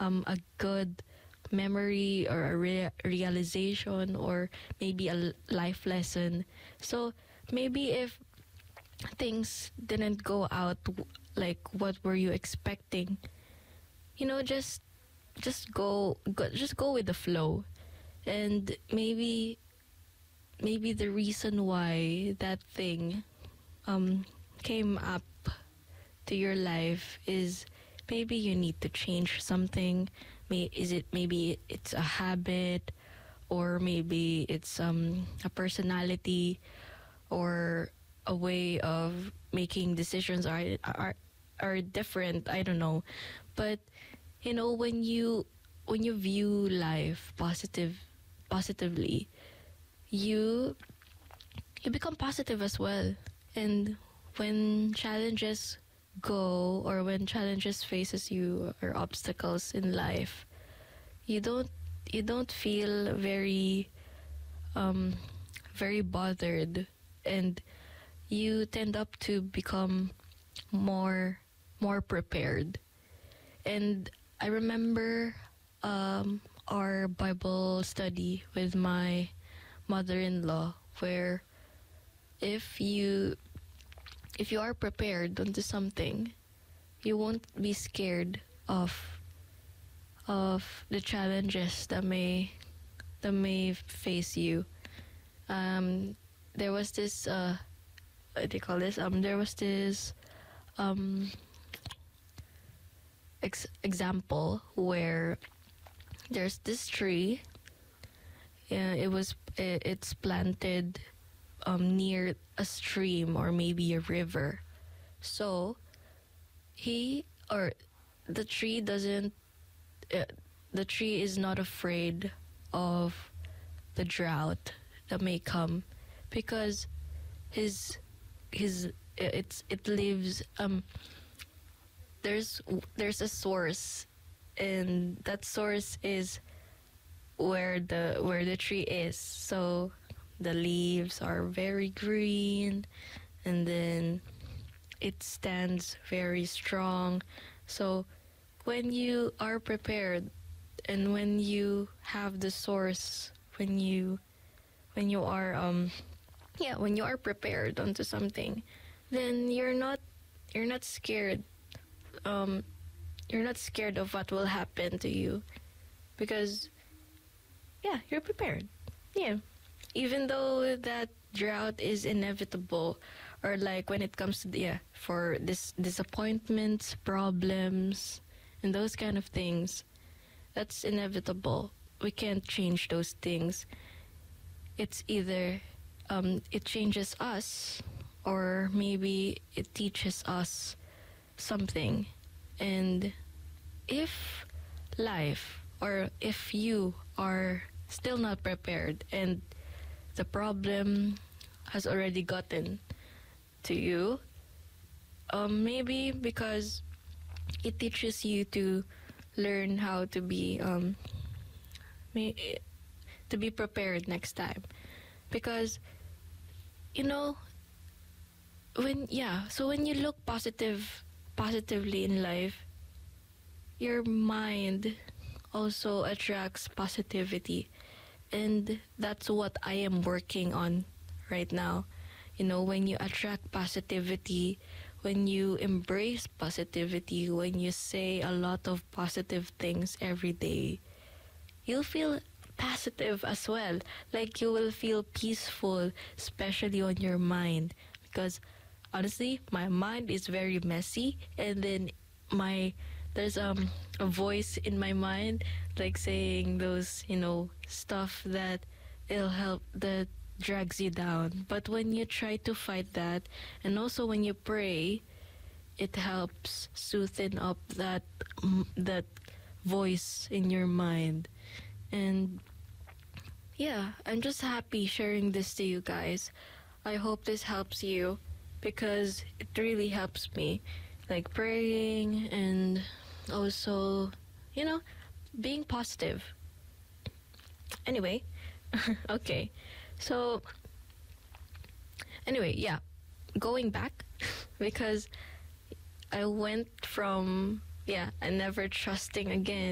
a good memory or a realization or maybe a life lesson. So maybe if things didn't go out like what were you expecting, just just go with the flow. And maybe the reason why that thing came up to your life is maybe you need to change something. Maybe it's a habit, or maybe it's a personality, or a way of making decisions are different. I don't know, but when you view life positively, you become positive as well. And when challenges go, or when challenges faces you, or obstacles in life, you don't feel very bothered, and you tend up to become more prepared. And I remember our Bible study with my mother-in-law, where if you are prepared onto something, you won't be scared of the challenges that may face you. There was this what do you call this? There was this example where there's this tree. It's planted near a stream or maybe a river. So the tree doesn't the tree is not afraid of the drought that may come, because it lives there's a source, and that source is where the tree is. So the leaves are very green, and then it stands very strong. So when you are prepared, and when you have the source, when you are prepared onto something, then you're not scared. You're not scared of what will happen to you, because you're prepared. Even though that drought is inevitable, or like when it comes to for this disappointments, problems, and those kind of things, that's inevitable. We can't change those things. It's either it changes us, or maybe it teaches us something. And if if you are still not prepared, and the problem has already gotten to you, maybe because it teaches you to learn how to be prepared next time. Because when you look positively in life, your mind also attracts positivity. And that's what I am working on right now. When you attract positivity, when you embrace positivity, when you say a lot of positive things every day, you'll feel positive as well. Like, you will feel peaceful, especially on your mind. Because honestly, my mind is very messy, and then there's a voice in my mind, like, saying those stuff that drags you down. But when you try to fight that, and also when you pray, it helps soothen up that voice in your mind. And I'm just happy sharing this to you guys. I hope this helps you, because it really helps me, like praying, and also being positive. Anyway, okay, so anyway, going back, because I went from I never trusting again